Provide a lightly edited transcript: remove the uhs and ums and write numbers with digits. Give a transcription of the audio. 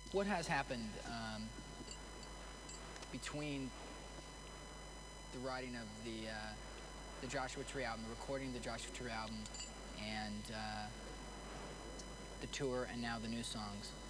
What has happened between the writing of the Joshua Tree album, the recording of the Joshua Tree album, and the tour, and now the new songs?